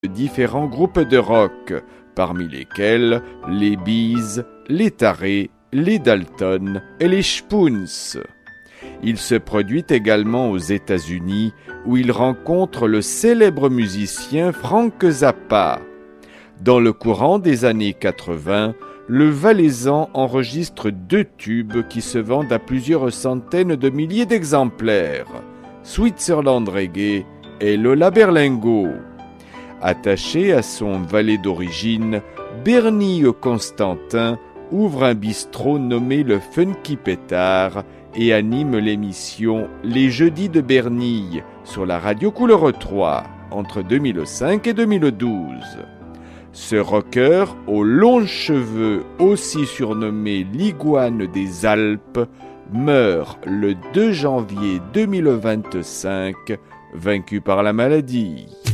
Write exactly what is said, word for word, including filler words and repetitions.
différents groupes de rock, parmi lesquels les Bees, les Tarés, les Dalton et les Spoons. Il se produit également aux États-Unis, où il rencontre le célèbre musicien Frank Zappa. Dans le courant des années quatre-vingts, le Valaisan enregistre deux tubes qui se vendent à plusieurs centaines de milliers d'exemplaires, Switzerland Reggae et Lola Berlingo. Attaché à son Valais d'origine, Bernie Constantin ouvre un bistrot nommé le Funky Pétard et anime l'émission Les Jeudis de Bernie sur la radio Couleur trois entre deux mille cinq et deux mille douze. Ce rocker aux longs cheveux, aussi surnommé l'iguane des Alpes, meurt le deux janvier deux mille vingt-cinq, vaincu par la maladie.